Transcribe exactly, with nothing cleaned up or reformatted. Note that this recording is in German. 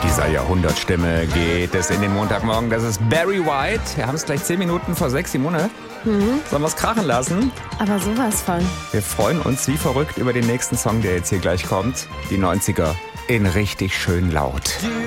dieser Jahrhundertstimme geht es in den Montagmorgen. Das ist Barry White. Wir haben es gleich zehn Minuten vor sechs, Simone. Mhm. Sollen wir es krachen lassen? Aber sowas von. Wir freuen uns wie verrückt über den nächsten Song, der jetzt hier gleich kommt. Die neunziger in richtig schön laut.